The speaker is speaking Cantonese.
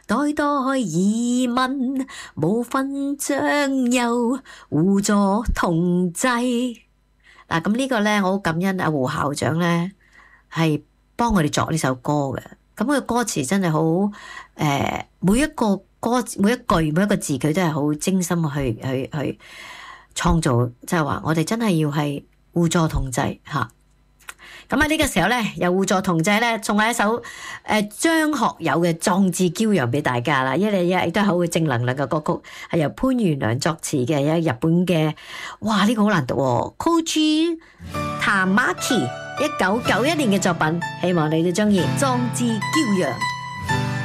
代代移民，無分長幼，互助同濟。嗱，咁呢個咧，我好感恩阿胡校長咧，係幫我哋作呢首歌嘅。咁佢歌詞真係好每一個歌、每一句、每一個字，佢都係好精心去創造，即係話我哋真係要係互助同濟嚇。咁喺呢個時候咧，又互助同濟咧，仲係一首張學友嘅《壯志驕陽》俾大家啦。因為亦都係好正能量嘅歌曲，係由潘源良作詞嘅，有日本嘅，哇呢個好難讀喎，Koji Tamaki 1991年嘅作品，希望你哋中意《壯志驕陽》。